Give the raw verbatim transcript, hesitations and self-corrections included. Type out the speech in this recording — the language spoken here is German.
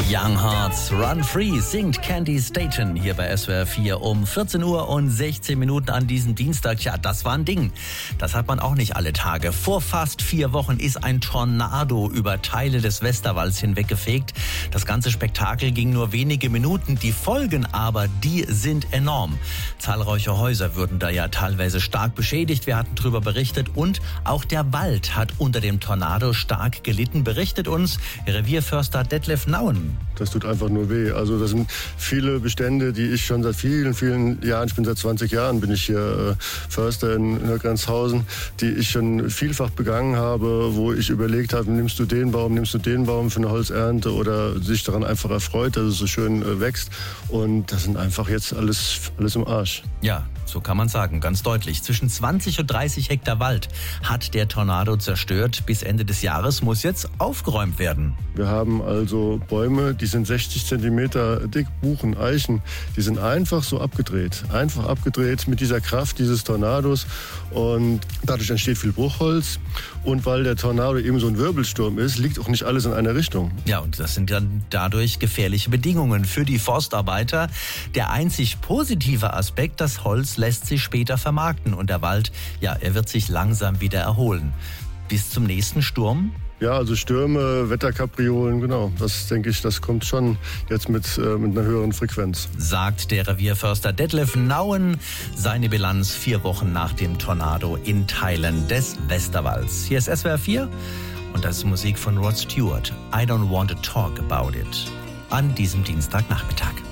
Young Hearts Run Free singt Candy Staton hier bei S W R vier um vierzehn Uhr und sechzehn Minuten an diesem Dienstag. Ja, das war ein Ding. Das hat man auch nicht alle Tage. Vor fast vier Wochen ist ein Tornado über Teile des Westerwalds hinweggefegt. Das ganze Spektakel ging nur wenige Minuten. Die Folgen aber, die sind enorm. Zahlreiche Häuser wurden da ja teilweise stark beschädigt. Wir hatten darüber berichtet. Und auch der Wald hat unter dem Tornado stark gelitten, berichtet uns Revierförster Detlef Nauen. Das tut einfach nur weh. Also das sind viele Bestände, die ich schon seit vielen, vielen Jahren, ich bin seit zwanzig Jahren, bin ich hier äh, Förster in, in Grenzhausen, die ich schon vielfach begangen habe, wo ich überlegt habe, nimmst du den Baum, nimmst du den Baum für eine Holzernte oder sich daran einfach erfreut, dass es so schön äh, wächst. Und das sind einfach jetzt alles, alles im Arsch. Ja, so kann man sagen, ganz deutlich. Zwischen zwanzig und dreißig Hektar Wald hat der Tornado zerstört. Bis Ende des Jahres muss jetzt aufgeräumt werden. Wir haben also Bäume, die sind sechzig Zentimeter dick, Buchen, Eichen. Die sind einfach so abgedreht. Einfach abgedreht mit dieser Kraft dieses Tornados. Und dadurch entsteht viel Bruchholz. Und weil der Tornado eben so ein Wirbelsturm ist, liegt auch nicht alles in einer Richtung. Ja, und das sind dann dadurch gefährliche Bedingungen für die Forstarbeiter. Der einzig positive Aspekt, das Holz lässt sich später vermarkten. Und der Wald, ja, er wird sich langsam wieder erholen. Bis zum nächsten Sturm? Ja, also Stürme, Wetterkapriolen, genau. Das denke ich, das kommt schon jetzt mit, äh, mit einer höheren Frequenz. Sagt der Revierförster Detlef Nauen. Seine Bilanz vier Wochen nach dem Tornado in Teilen des Westerwalds. Hier ist S W R vier und das ist Musik von Rod Stewart. I don't want to talk about it. An diesem Dienstagnachmittag.